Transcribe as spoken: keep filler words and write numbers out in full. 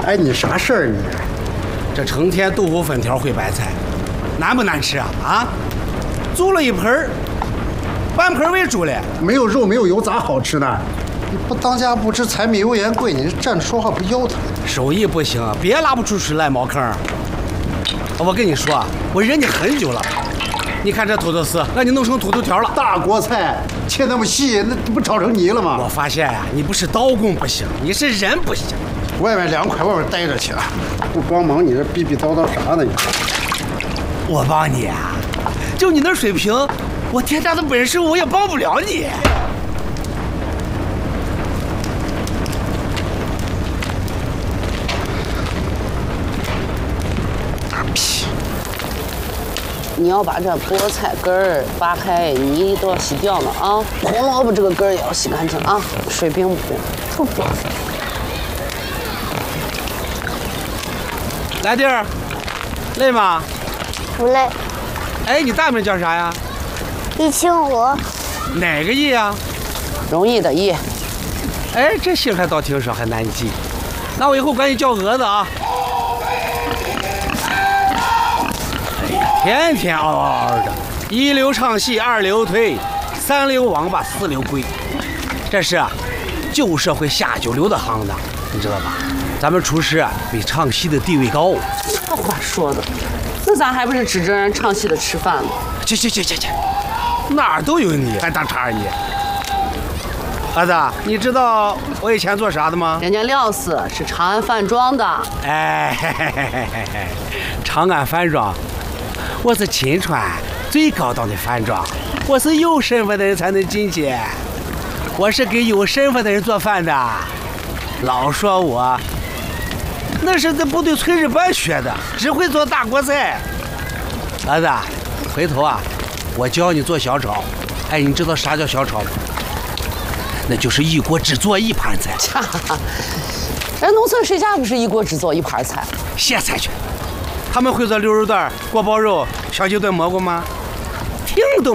哎，你啥事儿你？ 这成天豆腐粉条烩白菜，难不难吃啊？啊，做了一盆儿，半盆为主了。 没有肉没有油咋好吃呢？你不当家不知柴米油盐贵，你站着说话不腰疼？ 手艺不行，别拉不出水来茅坑。我跟你说，我忍你很久了。你看这土豆丝，让你弄成土豆条了。 大锅菜切那么细，那不炒成泥了吗？ 我发现呀、啊，你不是刀工不行，你是人不行。 外面凉快，外面待着去啊！不帮忙，你这逼逼叨叨啥呢？你我帮你啊，就你那水平，我天大的本事我也帮不了你。 大屁！ 你要把这菠菜根儿扒开，泥都要洗掉了啊！红萝卜这个根儿也要洗干净啊！水冰不冰？不冰。 来弟儿，累吗？ 不累。 哎，你大名叫啥呀？ 易清湖。 哪个易啊？ 容易的易。 哎，这姓还倒挺少，还难记。那我以后管你叫蛾子啊。哎呀，天天嗷嗷嗷的，一流唱戏，二流推，三流王八，四流龟。这是啊，旧社会下九流的行当，你知道吧？咱们厨师啊，比唱戏的地位高。 这话说的，那咱还不是指着人唱戏的吃饭呢？ 去去去去去，哪儿都有你，还当茬儿你？儿子，你知道我以前做啥的吗？ 人家廖四是长安饭庄的。 哎，嘿嘿嘿嘿嘿嘿，长安饭庄，我是秦川最高档的饭庄，我是有身份的人才能进去，我是给有身份的人做饭的。老说我那是在部队炊事班学的，只会做大锅菜。儿子，回头啊，我教你做小炒。哎，你知道啥叫小炒吗？那就是一锅只做一盘菜。 人农村谁家不是一锅只做一盘菜？ 歇菜去，他们会做溜肉段、锅包肉、小鸡炖蘑菇吗？听都。